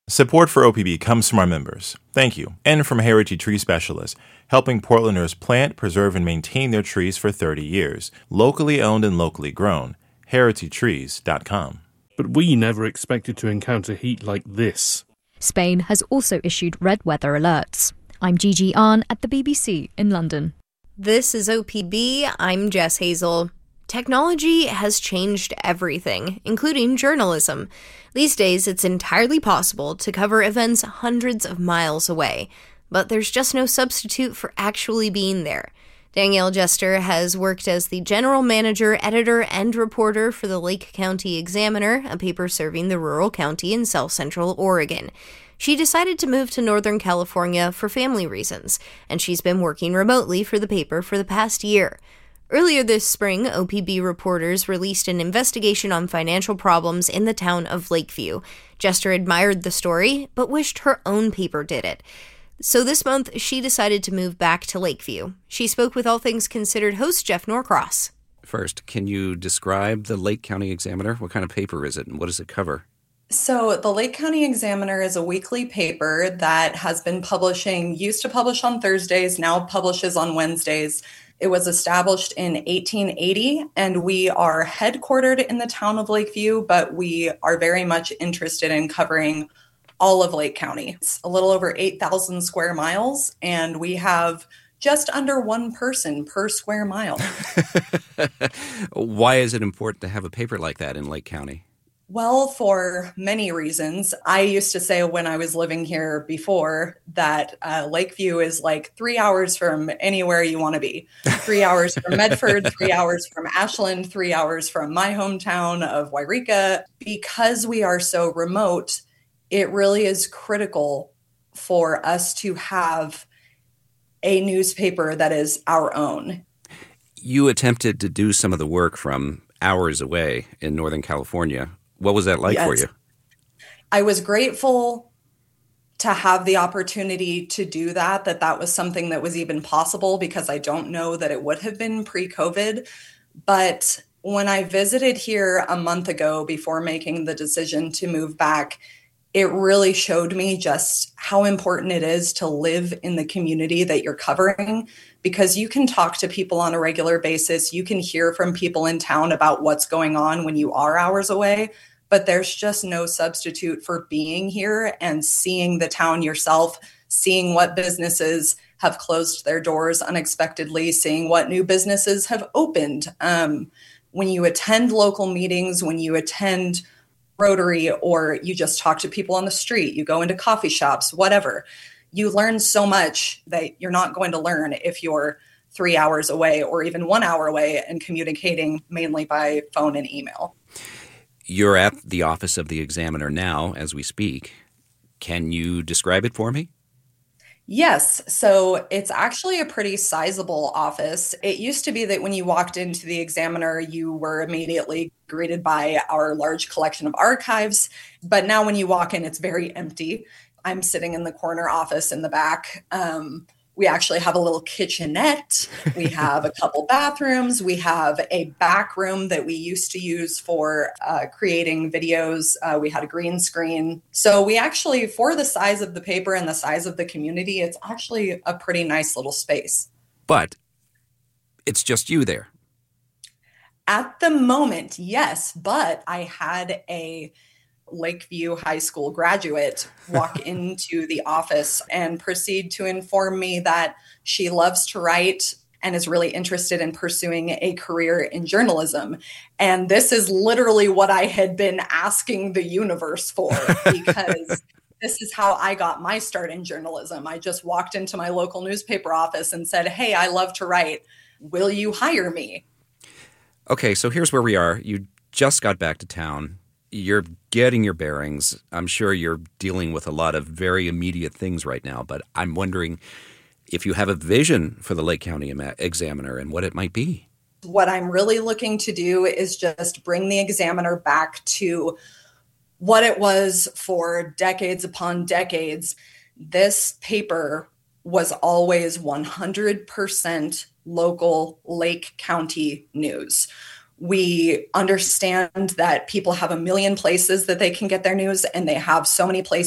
Support for OPB comes from our members. Thank you. And from Heritage Tree Specialists, helping Portlanders plant, preserve, and maintain their trees for 30 years. Locally owned and locally grown. HeritageTrees.com. But we never expected to encounter heat like this. Spain has also issued red weather alerts. I'm Gigi Ahn at the BBC in London. This is OPB. I'm Jess Hazel. Technology has changed everything, including journalism. These days, it's entirely possible to cover events hundreds of miles away, but there's just no substitute for actually being there. Danielle Jester has worked as the general manager, editor, and reporter for the Lake County Examiner, a paper serving the rural county in south-central Oregon. She decided to move to Northern California for family reasons, and she's been working remotely for the paper for the past year. Earlier this spring, OPB reporters released an investigation on financial problems in the town of Lakeview. Jester admired the story, but wished her own paper did it. So this month, she decided to move back to Lakeview. She spoke with All Things Considered host Jeff Norcross. First, can you describe the Lake County Examiner? What kind of paper is it, and what does it cover? So the Lake County Examiner is a weekly paper that has been used to publish on Thursdays, now publishes on Wednesdays. It was established in 1880, and we are headquartered in the town of Lakeview, but we are very much interested in covering all of Lake County. It's a little over 8,000 square miles, and we have just under one person per square mile. Why is it important to have a paper like that in Lake County? Well, for many reasons. I used to say when I was living here before that Lakeview is like 3 hours from anywhere you want to be. 3 hours from Medford, 3 hours from Ashland, 3 hours from my hometown of Wairika. Because we are so remote, it really is critical for us to have a newspaper that is our own. You attempted to do some of the work from hours away in Northern California. What was that like for you? I was grateful to have the opportunity to do that was something that was even possible, because I don't know that it would have been pre-COVID. But when I visited here a month ago before making the decision to move back, it really showed me just how important it is to live in the community that you're covering, because you can talk to people on a regular basis. You can hear from people in town about what's going on when you are hours away, but there's just no substitute for being here and seeing the town yourself, seeing what businesses have closed their doors unexpectedly, seeing what new businesses have opened. When you attend local meetings, when you attend Rotary, or you just talk to people on the street, you go into coffee shops, whatever, you learn so much that you're not going to learn if you're 3 hours away or even 1 hour away and communicating mainly by phone and email. You're at the office of the Examiner now as we speak. Can you describe it for me? Yes. So it's actually a pretty sizable office. It used to be that when you walked into the Examiner, you were immediately greeted by our large collection of archives. But now when you walk in, it's very empty. I'm sitting in the corner office in the back. We actually have a little kitchenette. We have a couple bathrooms. We have a back room that we used to use for creating videos. We had a green screen. So we actually, for the size of the paper and the size of the community, it's actually a pretty nice little space. But it's just you there. At the moment, yes. But I had a Lakeview High School graduate walk into the office and proceed to inform me that she loves to write and is really interested in pursuing a career in journalism. And this is literally what I had been asking the universe for, because this is how I got my start in journalism. I just walked into my local newspaper office and said, "Hey, I love to write. Will you hire me?" Okay, so here's where we are. You just got back to town. You're getting your bearings. I'm sure you're dealing with a lot of very immediate things right now, but I'm wondering if you have a vision for the Lake County Examiner and what it might be. What I'm really looking to do is just bring the Examiner back to what it was for decades upon decades. This paper was always 100% local Lake County news. We understand that people have a million places that they can get their news, and they have so many places